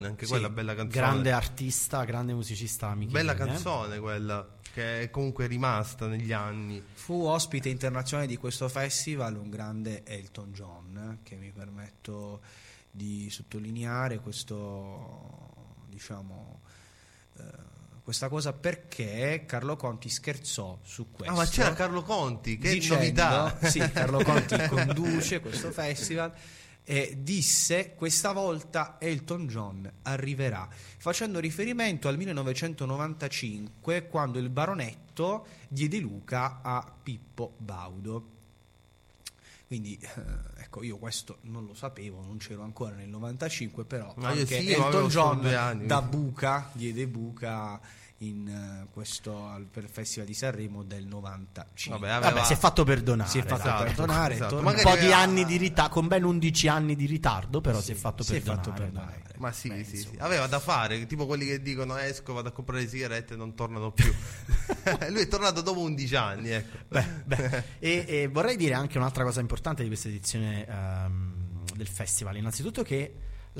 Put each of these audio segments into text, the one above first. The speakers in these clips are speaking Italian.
Anche Sì, quella bella canzone. Grande artista, grande musicista Michele. Bella canzone quella, che è comunque rimasta negli anni. Fu ospite internazionale di questo festival un grande Elton John, che mi permetto di sottolineare questo, diciamo, questa cosa, perché Carlo Conti scherzò su questo. Ah, ma c'era Carlo Conti, che dicendo, novità! Sì, Carlo Conti conduce questo festival e disse: questa volta Elton John arriverà, facendo riferimento al 1995, quando il baronetto diede Luca a Pippo Baudo. Quindi ecco, io questo non lo sapevo, non c'ero ancora nel 95, però Ma io anche sì, ma Elton avevo solo 2 John anni. da buca diede buca in questo per Festival di Sanremo del 95. Vabbè, si è fatto perdonare. Si è fatto dai. perdonare, esatto. torna- Un Magari po' di aveva- anni di ritardo, con ben 11 anni di ritardo, però si è fatto si è perdonare. fatto perdonare. dai. Ma sì, Beh, sì, sì. insomma. Aveva da fare, tipo quelli che dicono esco, vado a comprare le sigarette e non tornano più. Lui è tornato dopo 11 anni, ecco. Beh. E vorrei dire anche un'altra cosa importante di questa edizione del festival. Innanzitutto che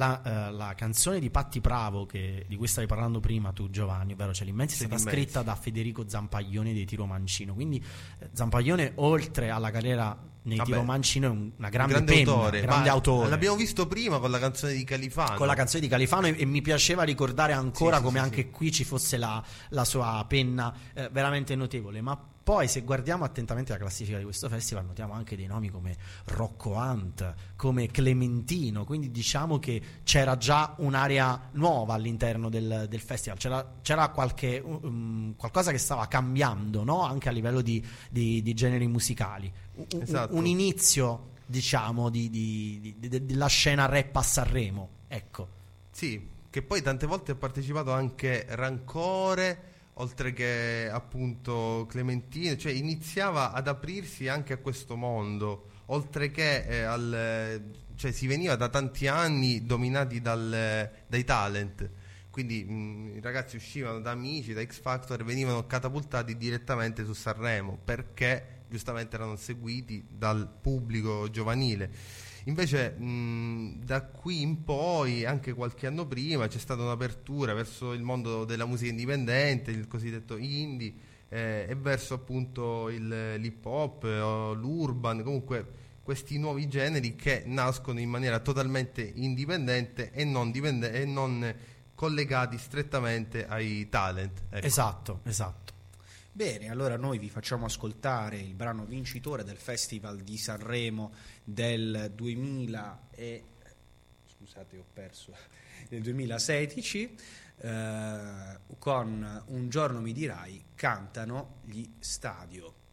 la canzone di Patti Bravo, di cui stavi parlando prima tu, Giovanni, ovvero C'è l'immenso, è stata scritta da Federico Zampaglione dei Tiro Mancino. Quindi Zampaglione, oltre alla carriera nei Tiro Mancino, è una grande penna, autore. grande autore. L'abbiamo visto prima con la canzone di Califano. Con la canzone di Califano, e mi piaceva ricordare ancora Sì, come sì, anche sì. qui ci fosse la sua penna veramente notevole. Ma poi, se guardiamo attentamente la classifica di questo festival, notiamo anche dei nomi come Rocco Hunt, come Clementino, quindi diciamo che c'era già un'area nuova all'interno del festival, c'era qualcosa che stava cambiando, no? Anche a livello di generi musicali. Esatto. Un inizio, diciamo, della scena rap a Sanremo, ecco. Sì, che poi tante volte ha partecipato anche Rancore, oltre che appunto Clementino, cioè iniziava ad aprirsi anche a questo mondo, oltre che cioè si veniva da tanti anni dominati dai talent. Quindi i ragazzi uscivano da Amici, da X Factor e venivano catapultati direttamente su Sanremo, perché giustamente erano seguiti dal pubblico giovanile. Invece da qui in poi, anche qualche anno prima, c'è stata un'apertura verso il mondo della musica indipendente, il cosiddetto indie, e verso appunto l'hip hop o l'urban, comunque questi nuovi generi che nascono in maniera totalmente indipendente e non collegati strettamente ai talent. Ecco. Esatto. Bene, allora noi vi facciamo ascoltare il brano vincitore del Festival di Sanremo del 2016, con Un giorno mi dirai, cantano gli Stadio.